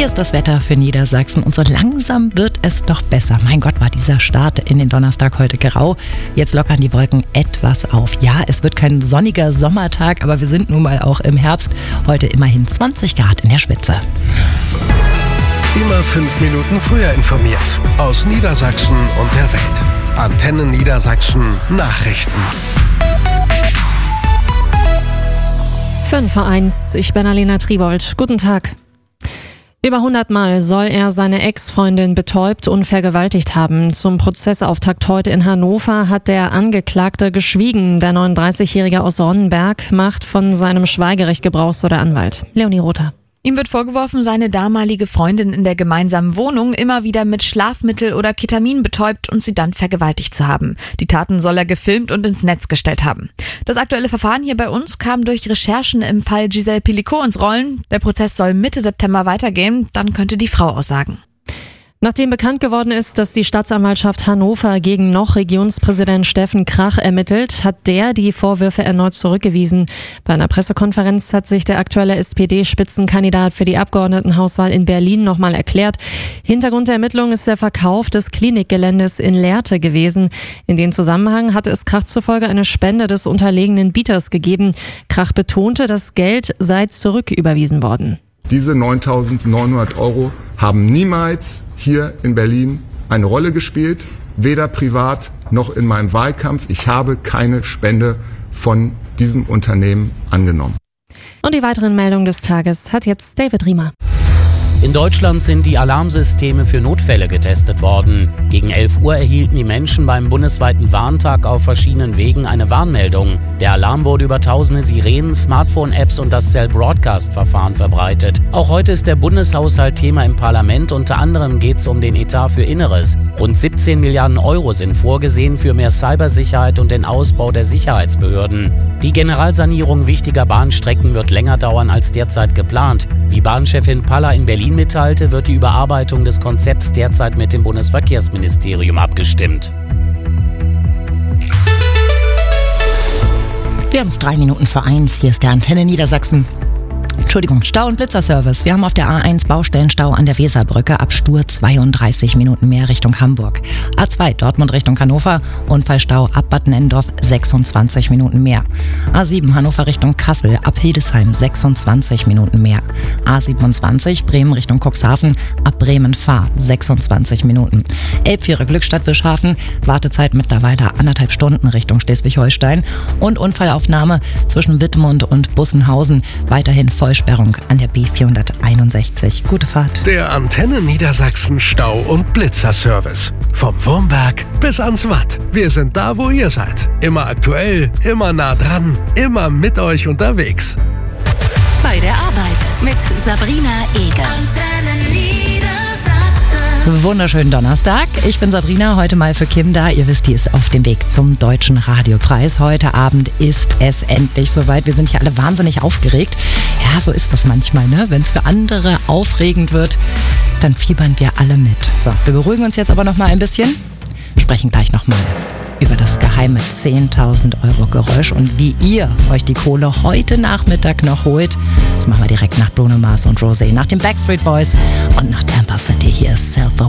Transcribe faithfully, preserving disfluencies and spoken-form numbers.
Hier ist das Wetter für Niedersachsen und so langsam wird es doch besser. Mein Gott, war dieser Start in den Donnerstag heute grau. Jetzt lockern die Wolken etwas auf. Ja, es wird kein sonniger Sommertag, aber wir sind nun mal auch im Herbst. Heute immerhin zwanzig Grad in der Spitze. Immer fünf Minuten früher informiert. Aus Niedersachsen und der Welt. Antenne Niedersachsen Nachrichten. fünf vor eins, ich bin Alena Tribold. Guten Tag. Über hundert Mal soll er seine Ex-Freundin betäubt und vergewaltigt haben. Zum Prozessauftakt heute in Hannover hat der Angeklagte geschwiegen. Der neununddreißigjährige aus Sonnenberg macht von seinem Schweigerecht Gebrauch, so der Anwalt. Leonie Rother. Ihm wird vorgeworfen, seine damalige Freundin in der gemeinsamen Wohnung immer wieder mit Schlafmittel oder Ketamin betäubt und sie dann vergewaltigt zu haben. Die Taten soll er gefilmt und ins Netz gestellt haben. Das aktuelle Verfahren hier bei uns kam durch Recherchen im Fall Giselle Pelicot ins Rollen. Der Prozess soll Mitte September weitergehen, dann könnte die Frau aussagen. Nachdem bekannt geworden ist, dass die Staatsanwaltschaft Hannover gegen noch Regionspräsident Steffen Krach ermittelt, hat der die Vorwürfe erneut zurückgewiesen. Bei einer Pressekonferenz hat sich der aktuelle S P D-Spitzenkandidat für die Abgeordnetenhauswahl in Berlin nochmal erklärt. Hintergrund der Ermittlung ist der Verkauf des Klinikgeländes in Lehrte gewesen. In dem Zusammenhang hatte es Krach zufolge eine Spende des unterlegenen Bieters gegeben. Krach betonte, das Geld sei zurücküberwiesen worden. Diese neuntausendneunhundert Euro haben niemals hier in Berlin eine Rolle gespielt, weder privat noch in meinem Wahlkampf. Ich habe keine Spende von diesem Unternehmen angenommen. Und die weiteren Meldungen des Tages hat jetzt David Riemer. In Deutschland sind die Alarmsysteme für Notfälle getestet worden. Gegen elf Uhr erhielten die Menschen beim bundesweiten Warntag auf verschiedenen Wegen eine Warnmeldung. Der Alarm wurde über tausende Sirenen, Smartphone-Apps und das Cell-Broadcast-Verfahren verbreitet. Auch heute ist der Bundeshaushalt Thema im Parlament. Unter anderem geht es um den Etat für Inneres. Rund siebzehn Milliarden Euro sind vorgesehen für mehr Cybersicherheit und den Ausbau der Sicherheitsbehörden. Die Generalsanierung wichtiger Bahnstrecken wird länger dauern als derzeit geplant. Wie Bahnchefin Palla in Berlin mitteilte, wird die Überarbeitung des Konzepts derzeit mit dem Bundesverkehrsministerium abgestimmt. Wir haben es drei Minuten vor eins. Hier ist der Antenne Niedersachsen. Entschuldigung, Stau- und Blitzerservice. Wir haben auf der A eins Baustellenstau an der Weserbrücke ab Stur zweiunddreißig Minuten mehr Richtung Hamburg. A zwei Dortmund Richtung Hannover, Unfallstau ab Bad Nennendorf sechsundzwanzig Minuten mehr. A sieben Hannover Richtung Kassel ab Hildesheim sechsundzwanzig Minuten mehr. A siebenundzwanzig Bremen Richtung Cuxhaven ab Bremen-Fahr sechsundzwanzig Minuten. Elbvierer Glückstadt-Wischhafen, Wartezeit mittlerweile anderthalb Stunden Richtung Schleswig-Holstein und Unfallaufnahme zwischen Wittmund und Bussenhausen, weiterhin Vollsperrung an der B vierhunderteinundsechzig. Gute Fahrt. Der Antenne Niedersachsen Stau- und Blitzerservice. Vom Wurmberg bis ans Watt. Wir sind da, wo ihr seid. Immer aktuell, immer nah dran, immer mit euch unterwegs. Bei der Arbeit mit Sabrina Eger. Antenne Niedersachsen. Wunderschönen Donnerstag. Ich bin Sabrina, heute mal für Kim da. Ihr wisst, die ist auf dem Weg zum Deutschen Radiopreis. Heute Abend ist es endlich soweit. Wir sind hier alle wahnsinnig aufgeregt. Ja, so ist das manchmal, ne? Wenn es für andere aufregend wird, dann fiebern wir alle mit. So, wir beruhigen uns jetzt aber noch mal ein bisschen. Sprechen gleich noch mal über das geheime zehntausend Euro Geräusch und wie ihr euch die Kohle heute Nachmittag noch holt. Das machen wir direkt nach Bruno Mars und Rosé, nach den Backstreet Boys und nach Tampa City. Hier ist Self